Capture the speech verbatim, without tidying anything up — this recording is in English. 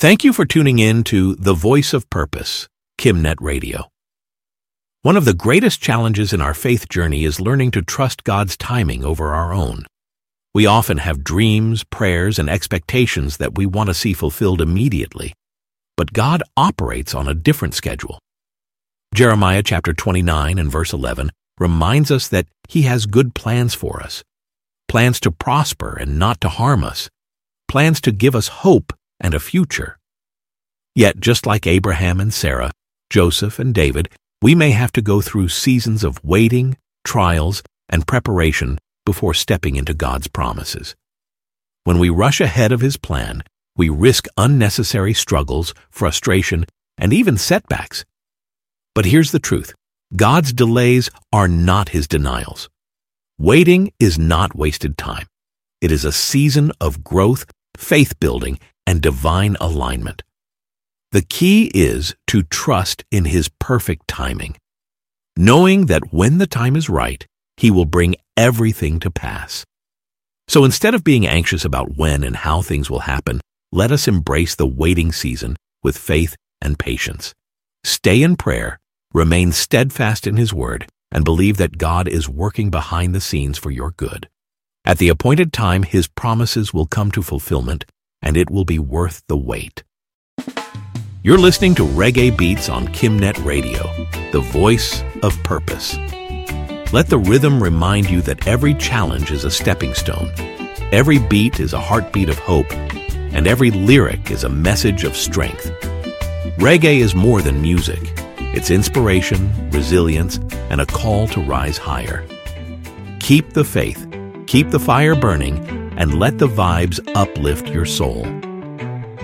Thank you for tuning in to The Voice of Purpose, KimNet Radio. One of the greatest challenges in our faith journey is learning to trust God's timing over our own. We often have dreams, prayers, and expectations that we want to see fulfilled immediately, but God operates on a different schedule. Jeremiah chapter twenty-nine and verse eleven reminds us that He has good plans for us, plans to prosper and not to harm us, plans to give us hope and a future. Yet, just like Abraham and Sarah, Joseph and David, we may have to go through seasons of waiting, trials, and preparation before stepping into God's promises. When we rush ahead of His plan, we risk unnecessary struggles, frustration, and even setbacks. But here's the truth. God's delays are not His denials. Waiting is not wasted time. It is a season of growth, faith-building, and divine alignment. The key is to trust in His perfect timing, knowing that when the time is right, He will bring everything to pass. So instead of being anxious about when and how things will happen, let us embrace the waiting season with faith and patience. Stay in prayer, remain steadfast in His word, and believe that God is working behind the scenes for your good. At the appointed time, His promises will come to fulfillment, and it will be worth the wait. You're listening to Reggae Beats on KimNet Radio, the voice of purpose. Let the rhythm remind you that every challenge is a stepping stone, every beat is a heartbeat of hope, and every lyric is a message of strength. Reggae is more than music. It's inspiration, resilience, and a call to rise higher. Keep the faith, keep the fire burning, and let the vibes uplift your soul.